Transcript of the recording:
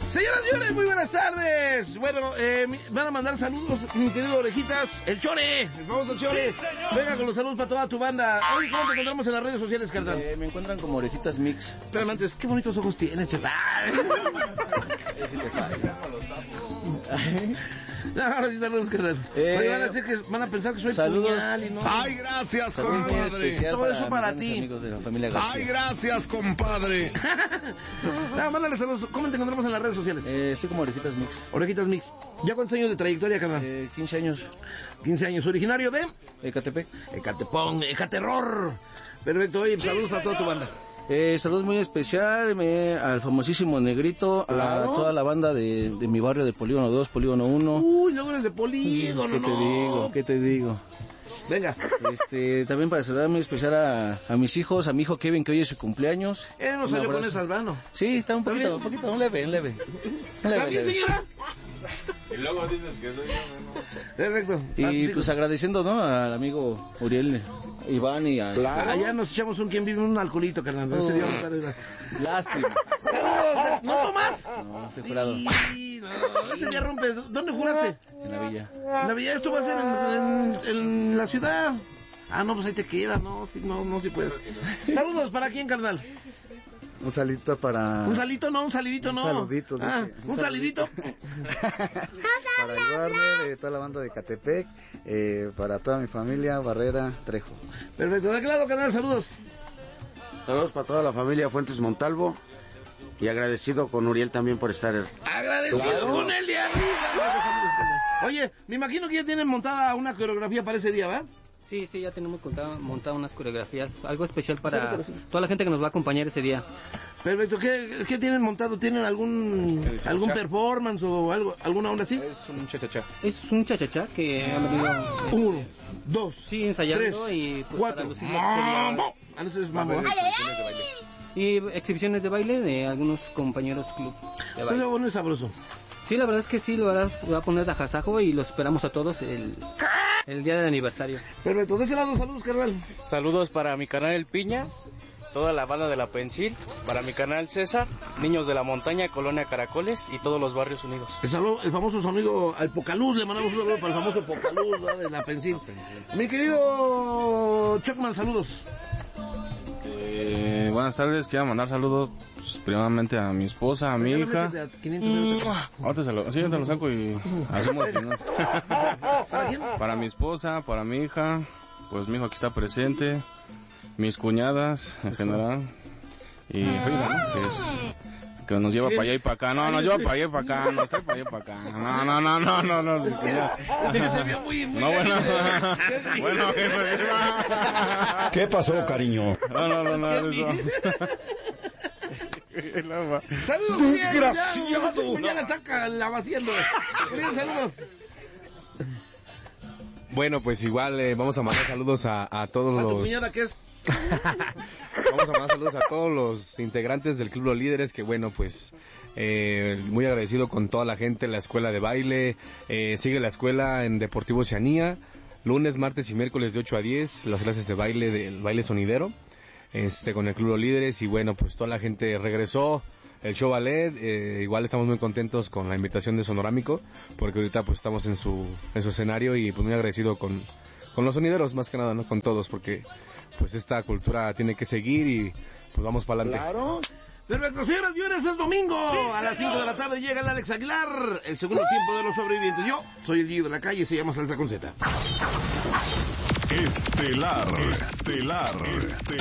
Señoras y señores, muy buenas tardes. Bueno, van a mandar saludos, mi querido Orejitas. El Chore, el famoso Chore. Sí, venga con los saludos para toda tu banda. Oye, ¿cómo te encontramos en las redes sociales, carnal? Me encuentran como Orejitas Mix. Pero antes, qué bonitos ojos tienes, Chore. Ahora sí, saludos, carnal. Oye, van a pensar que soy saludos. Puñal y no. Ay, gracias, compadre. Todo eso para ti. Amigos de la familia García. Ay, gracias, compadre. Mándale saludos. ¿Cómo te encontramos en las redes sociales? Estoy como Orejitas Mix. Orejitas Mix. ¿Ya cuántos años de trayectoria, carnal? 15 años. 15 años. ¿Originario de? Ecatepec. Ecatepón, Ecaterror. Perfecto. Oye, saludos a toda tu banda. Saludos muy especial al famosísimo Negrito, claro. A toda la banda de mi barrio de Polígono 2, Polígono 1. Uy, luego eres de Polígono. ¿Qué te digo? Venga. También para saludar muy especial a mis hijos, a mi hijo Kevin, que hoy es su cumpleaños. No salió con eso, Albano. Sí, está un poquito, un leve. ¿También, señora? Y luego dices que soy yo, ¿no? Perfecto. Y pues agradeciendo, ¿no? Al amigo Uriel, Iván y a... Claro. Allá nos echamos un quien vive un alcoholito, carnal. Ese día lástima. Saludos. ¿No tomas? No, estoy jurado. No, ese día rompes. ¿Dónde juraste? En la villa. En la villa. Esto va a ser en la ciudad. No, pues ahí te queda. No, sí puedes. Saludos. ¿Para quién, carnal? Un salito para... Un salidito, no. Un saludito. Un salidito. Para el Warner, toda la banda de Catepec, para toda mi familia, Barrera, Trejo. Perfecto. ¿De qué lado, carnal? Saludos. Saludos para toda la familia Fuentes Montalvo. Y agradecido con Uriel también por estar... Agradecido claro. Con él de arriba. Oye, me imagino que ya tienen montada una coreografía para ese día, ¿verdad? Sí, ya tenemos montada unas coreografías, algo especial para toda la gente que nos va a acompañar ese día. Perfecto, ¿qué tienen montado? ¿Tienen algún performance o algo, alguna onda así? Es un cha-cha-cha. Es un cha-cha-cha que han venido... 1, 2, sí, ensayando 3, y pues 4. para lucir sería... Entonces mambo. Y exhibiciones de baile de algunos compañeros club de baile. Bueno, es sabroso. Sí, la verdad es que sí, lo va a poner de agasajo y los esperamos a todos el día del aniversario. Perfecto, de ese lado, saludos, carnal. Saludos para mi canal El Piña, toda la banda de La Pensil, para mi canal César, Niños de la Montaña, Colonia Caracoles y todos los barrios unidos. El famoso sonido al Pocaluz, le mandamos un saludo para el famoso Pocaluz, ¿verdad? De La Pensil. Mi querido Chocman, saludos. Buenas tardes, quiero mandar saludos primeramente a mi esposa, a mi hija. Ahorita yo te lo saco y hacemos. Para mi esposa, para mi hija, pues mi hijo aquí está presente, mis cuñadas en general y Frida, ¿no? Que nos lleva para allá y para acá. No, nos lleva para allá y para acá. No, está para allá y para acá. No. Es que se vio muy no, bueno. ¿Qué pasó, cariño? No, eso. Saludos, Julián. Desgraciado. Ya la está la vaciando. Julián, saludos. Bueno, pues igual vamos a mandar saludos a todos los... ¿A tu cuñada qué es? Vamos a mandar saludos a todos los integrantes del Club Los Líderes, que bueno, pues muy agradecido con toda la gente, la escuela de baile, sigue la escuela en Deportivo Oceanía, lunes, martes y miércoles de 8 a 10, las clases de baile, del baile sonidero, con el Club Los Líderes, y bueno, pues toda la gente regresó, el show ballet, igual estamos muy contentos con la invitación de Sonorámico, porque ahorita pues estamos en su escenario y pues muy agradecido con los sonideros, más que nada, ¿no? Con todos, porque pues esta cultura tiene que seguir y pues vamos para adelante. Claro. Perfecto, señoras y señores, es domingo. A las 5 de la tarde llega el Alex Aguilar, el segundo tiempo de los sobrevivientes. Yo soy el Gillo de la Calle, se llama Salsa con Z. Estelar.